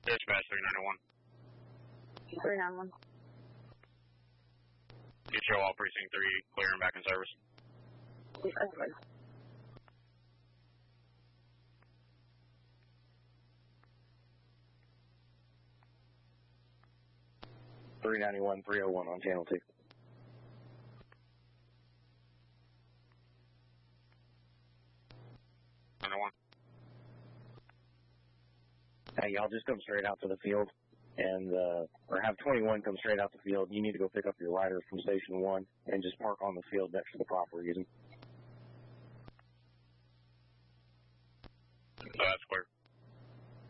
Dispatch 391. 391. Get show all precinct 3 clear and back in service. Okay. 391, 301 on channel 2. Hey, y'all just come straight out to the field, and or have 21 come straight out the field. You need to go pick up your rider from Station 1 and just park on the field next to the proper reason. That's clear.